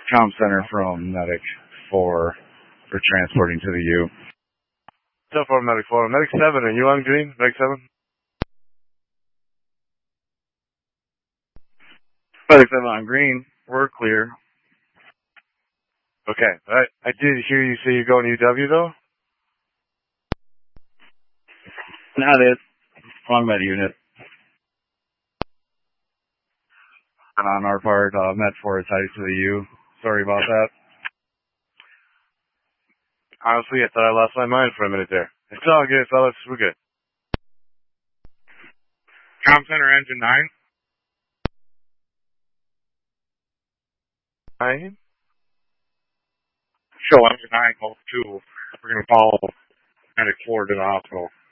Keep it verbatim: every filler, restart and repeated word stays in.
comm center from Medic four for transporting to the U. Step four, Medic four. Medic seven, are you on green? Medic seven? Medic seven on green. We're clear. Okay. I, I did hear you say you're going to U W, though? Not it. Wrong med unit. And on our part, uh, Med four is headed to the U. Sorry about that. Honestly, I thought I lost my mind for a minute there. It's all good, fellas. We're good. Comm center engine nine. Nine? Show engine nine, call two. We're going to follow Medic four to the hospital.